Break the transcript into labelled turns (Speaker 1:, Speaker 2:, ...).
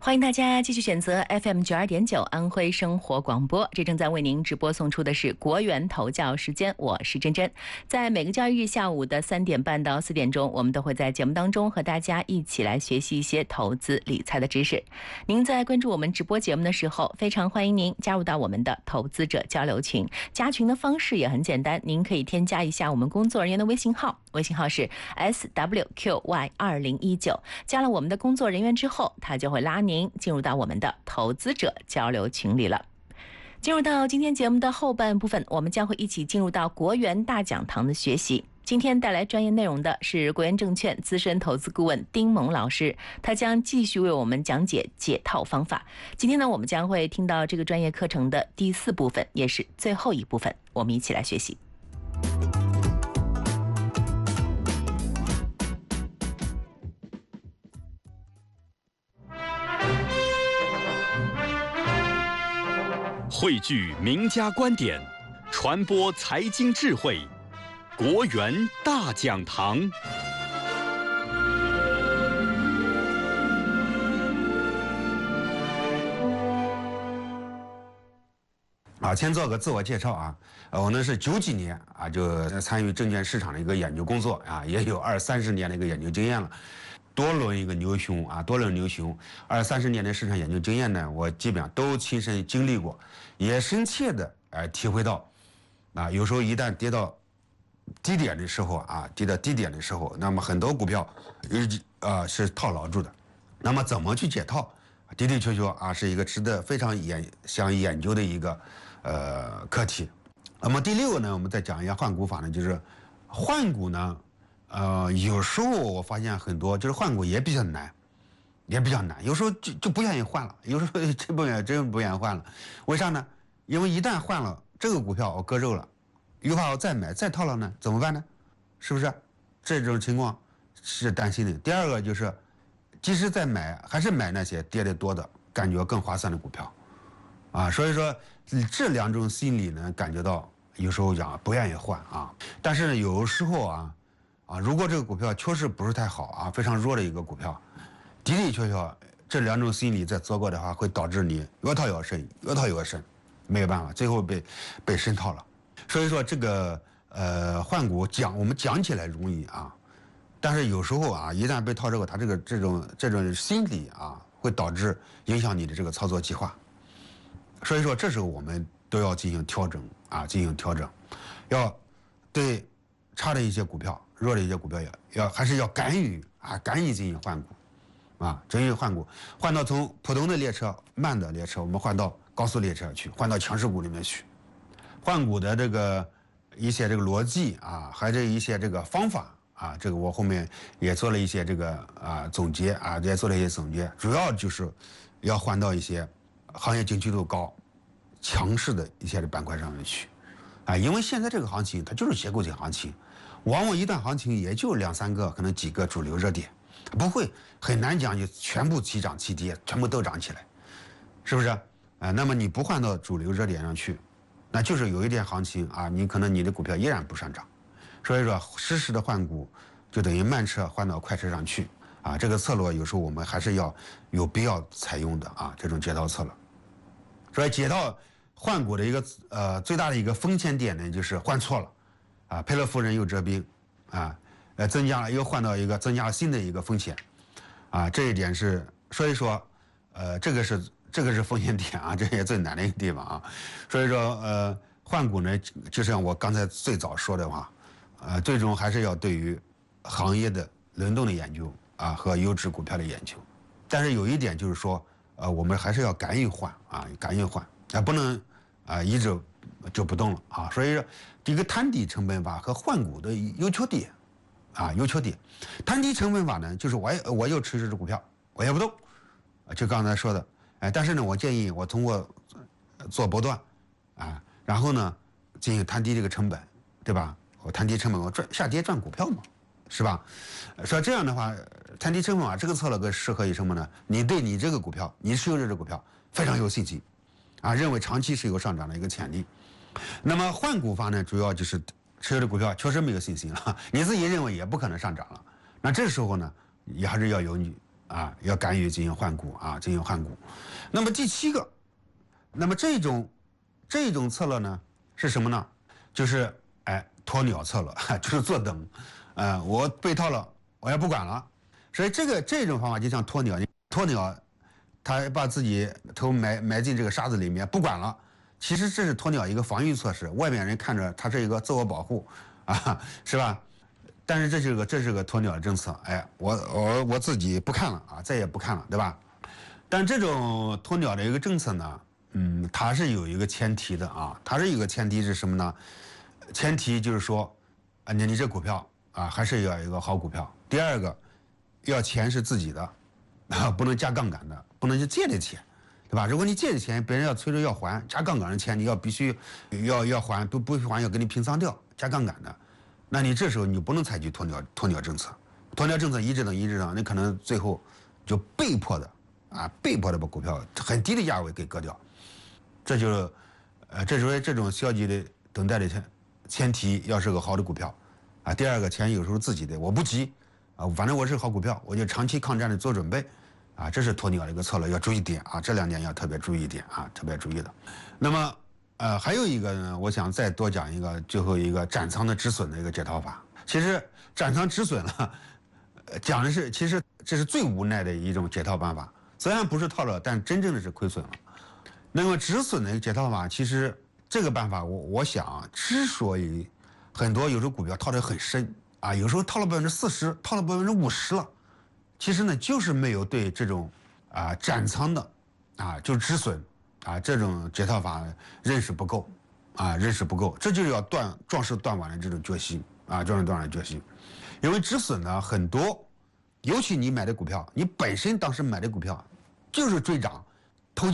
Speaker 1: 欢迎大家继续选择 FM92.9安徽生活广播，这正在为您直播送出的是国元投教时间，我是珍珍。在每个交易日下午的3点半到4点钟，我们都会在节目当中和大家一起来学习一些投资理财的知识。您在关注我们直播节目的时候，非常欢迎您加入到我们的投资者交流群。加群的方式也很简单，您可以添加一下我们工作人员的微信号，微信号是 SWQY2019。加了我们的工作人员之后，他就会拉您进入到我们的投资者交流群里了。进入到今天节目的后半部分，我们将会一起进入到国元大讲堂的学习。今天带来专业内容的是国元证券资深投资顾问丁萌老师，他将继续为我们讲解解套方法。今天呢，我们将会听到这个专业课程的第4部分，也是最后一部分，我们一起来学习。
Speaker 2: 汇聚名家观点，传播财经智慧，国元大讲堂。
Speaker 3: 先做个自我介绍啊，我呢是90几年啊就参与证券市场的一个研究工作啊，也有20-30年的一个研究经验了。多轮一个牛熊啊，多轮牛熊，20-30年的市场研究经验呢，我基本上都亲身经历过，也深切的体会到，啊，有时候一旦跌到低点的时候啊，跌到低点的时候，那么很多股票是套牢住的，那么怎么去解套，的的确确啊是一个值得非常想研究的一个课题。那么第6个呢，我们再讲一下换股法呢，就是换股呢。有时候我发现很多就是换股也比较难，有时候就不愿意换了，有时候真不愿意换了。为啥呢？因为一旦换了这个股票我割肉了，又怕我再买再套了呢，怎么办呢？是不是？这种情况是担心的。第2个就是，即使再买，还是买那些跌得多的，感觉更划算的股票，啊，所以说这2种心理呢，感觉到有时候讲不愿意换啊，但是呢，有时候如果这个股票确实不是太好啊，非常弱的一个股票，的的确确这2种心理在做过的话，会导致你越套越深，越套越深，没有办法，最后被深套了。所以说这个换股我们讲起来容易啊，但是有时候啊，一旦被套之后，它这种心理啊，会导致影响你的这个操作计划。所以说这时候我们都要进行调整啊，要对差的一些股票。弱的一些股票还是要敢于进行换股，进行换股，换到从普通的列车、慢的列车，我们换到高速列车去，换到强势股里面去。换股的这个一些这个逻辑啊，还有一些这个方法啊，这个我后面也做了一些这个总结啊，也做了一些总结，主要就是要换到一些行业景气度高、强势的一些的板块上面去，因为现在这个行情它就是结构性行情。往往一段行情也就2-3个，可能几个主流热点，不会很难讲就全部齐涨齐跌，全部都涨起来，是不是？那么你不换到主流热点上去，那就是有一点行情啊，你可能你的股票依然不上涨。所以说，适时的换股就等于慢车换到快车上去啊。这个策略有时候我们还是要有必要采用的啊，这种解套策略。所以解套换股的一个最大的一个风险点呢，就是换错了。赔了夫人又折兵，增加了新的一个风险，这一点是，所以说，这个是风险点啊，这也最难的一个地方啊，所以说换股呢，就像我刚才最早说的话，最终还是要对于行业的轮动的研究啊和优质股票的研究，但是有一点就是说，我们还是要敢于换，不能一直就不动了啊，所以说这个摊底成本法和换股的优缺点，摊底成本法呢，就是我又持有这股票，我也不动，就刚才说的，但是呢，我建议我通过做波段，然后呢进行摊低这个成本，对吧？我摊低成本，我下跌赚股票嘛，是吧？说这样的话，摊低成本法这个策略适合于什么呢？你对你这个股票，你持有这只股票非常有信心，认为长期是有上涨的一个潜力。那么换股法呢，主要就是持有的股票确实没有信心了，你自己认为也不可能上涨了，那这时候呢，也还是要有你啊，要干预进行换股啊，进行换股。那么第7个，那么这种策略呢是什么呢？就是鸵鸟策略，就是坐等，我被套了，我也不管了。所以这种方法就像鸵鸟，它把自己头埋进这个沙子里面，不管了。其实这是鸵鸟一个防御措施，外面人看着它是一个自我保护，啊，是吧？但是这是个鸵鸟的政策，我自己不看了啊，再也不看了，对吧？但这种鸵鸟的一个政策呢，它是有一个前提的啊，它是有一个前提是什么呢？前提就是说，你这股票啊，还是要一个好股票。第二个，要钱是自己的，啊，不能加杠杆的，不能去借的钱，对吧？如果你借的钱，别人要催着要还，加杠杆的钱你必须要还，不还要给你平仓掉，加杠杆的，那你这时候你不能采取鸵鸟政策，鸵鸟政策一直等，你可能最后就被迫的把股票很低的价位给割掉，这就是这种消极的等待的前提要是个好的股票，啊，第二个钱有时候自己的，我不急，啊，反正我是好股票，我就长期抗战的做准备，啊，这是鸵鸟的一个策略，要注意点啊，这2点要特别注意一点啊，特别注意的。那么，还有一个呢，我想再多讲一个，最后一个斩仓的止损的一个解套法。其实斩仓止损了，讲的是，其实这是最无奈的一种解套办法，虽然不是套了，但真正的是亏损了。那么止损的一个解套法，其实这个办法我想，之所以很多有时候股票套得很深啊，有时候套了40%，套了50%了，其实呢就是没有对这种斩仓的就是止损这种解套法认识不够这就是要壮士断腕的这种决心壮士断腕的决心。因为止损呢很多，尤其你买的股票，你本身当时买的股票就是追涨，